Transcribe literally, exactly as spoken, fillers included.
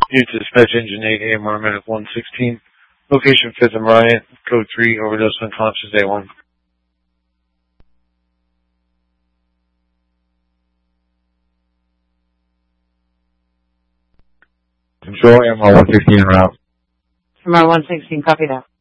Due to dispatch engine eight A M R Medic one sixteen. Location fifth and Bryant. Code three. Overdose unconscious A one. Control M R one sixteen en route. M R one sixteen, copy that.